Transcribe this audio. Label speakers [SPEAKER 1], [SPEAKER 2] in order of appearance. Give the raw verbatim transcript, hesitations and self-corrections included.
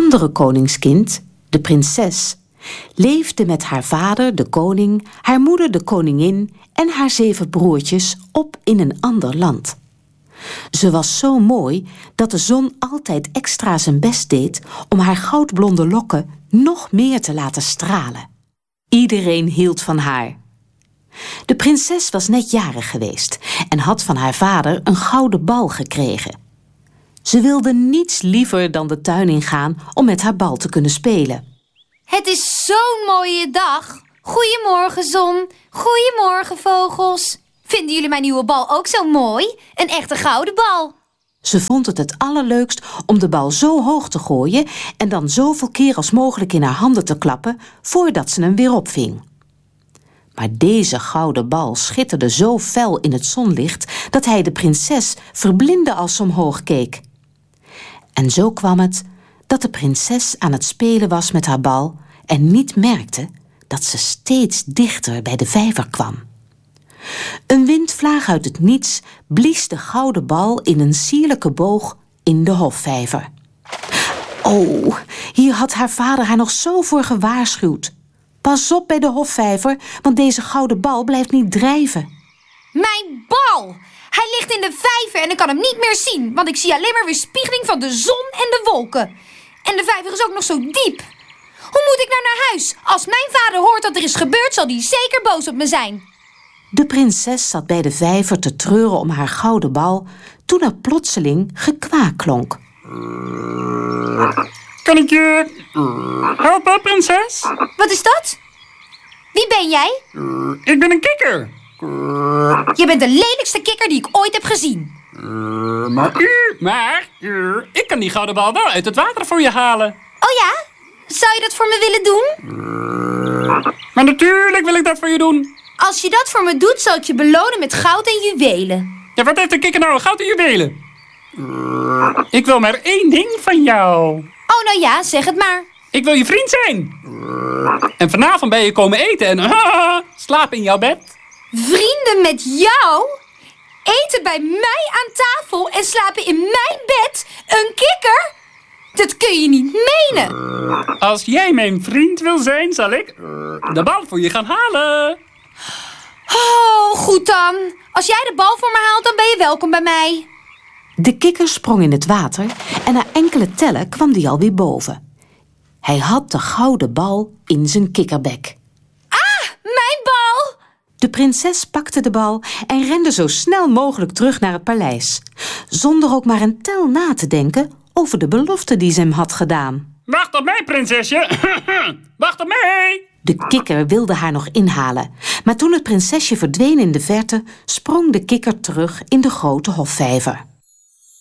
[SPEAKER 1] andere koningskind, de prinses, leefde met haar vader, de koning, haar moeder, de koningin en haar zeven broertjes op in een ander land. Ze was zo mooi dat de zon altijd extra zijn best deed om haar goudblonde lokken nog meer te laten stralen. Iedereen hield van haar. De prinses was net jarig geweest en had van haar vader een gouden bal gekregen. Ze wilde niets liever dan de tuin ingaan om met haar bal te kunnen spelen.
[SPEAKER 2] Het is zo'n mooie dag. Goedemorgen, zon. Goedemorgen, vogels. Vinden jullie mijn nieuwe bal ook zo mooi? Een echte gouden bal.
[SPEAKER 1] Ze vond het het allerleukst om de bal zo hoog te gooien en dan zoveel keer als mogelijk in haar handen te klappen voordat ze hem weer opving. Maar deze gouden bal schitterde zo fel in het zonlicht dat hij de prinses verblindde als ze omhoog keek. En zo kwam het dat de prinses aan het spelen was met haar bal en niet merkte dat ze steeds dichter bij de vijver kwam. Een windvlaag uit het niets blies de gouden bal in een sierlijke boog in de hofvijver. Oh, hier had haar vader haar nog zo voor gewaarschuwd. Pas op bij de hofvijver, want deze gouden bal blijft niet drijven.
[SPEAKER 2] Mijn bal! Hij ligt in de vijver en ik kan hem niet meer zien, want ik zie alleen maar weerspiegeling van de zon en de wolken. En de vijver is ook nog zo diep. Hoe moet ik nou naar huis? Als mijn vader hoort wat er is gebeurd, zal hij zeker boos op me zijn.
[SPEAKER 1] De prinses zat bij de vijver te treuren om haar gouden bal, toen er plotseling gekwaak klonk.
[SPEAKER 3] Kan ik je helpen, prinses?
[SPEAKER 2] Wat is dat? Wie ben jij?
[SPEAKER 3] Ik ben een kikker.
[SPEAKER 2] Je bent de lelijkste kikker die ik ooit heb gezien.
[SPEAKER 3] Maar u, maar u, ik kan die gouden bal wel uit het water voor je halen.
[SPEAKER 2] Oh ja? Zou je dat voor me willen doen?
[SPEAKER 3] Maar natuurlijk wil ik dat voor je doen.
[SPEAKER 2] Als je dat voor me doet, zal ik je belonen met goud en juwelen.
[SPEAKER 3] Ja, wat heeft een kikker nou, goud en juwelen? Ik wil maar één ding van jou.
[SPEAKER 2] Oh, nou ja, zeg het maar.
[SPEAKER 3] Ik wil je vriend zijn. En vanavond ben je komen eten en ah, slapen in jouw bed.
[SPEAKER 2] Vrienden met jou? Eten bij mij aan tafel en slapen in mijn bed? Een kikker? Dat kun je niet menen.
[SPEAKER 3] Als jij mijn vriend wil zijn, zal ik de bal voor je gaan halen.
[SPEAKER 2] Oh, goed dan. Als jij de bal voor me haalt, dan ben je welkom bij mij.
[SPEAKER 1] De kikker sprong in het water en na enkele tellen kwam die alweer boven. Hij had de gouden bal in zijn kikkerbek.
[SPEAKER 2] Ah, mijn bal!
[SPEAKER 1] De prinses pakte de bal en rende zo snel mogelijk terug naar het paleis, zonder ook maar een tel na te denken over de belofte die ze hem had gedaan.
[SPEAKER 3] Wacht op mij, prinsesje. Wacht op mij.
[SPEAKER 1] De kikker wilde haar nog inhalen, maar toen het prinsesje verdween in de verte, sprong de kikker terug in de grote hofvijver.